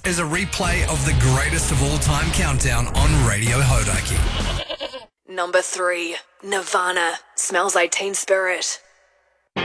is a replay of the greatest of all time countdown on Radio Hodaki. Number 3, Nirvana, Smells Like Teen Spirit.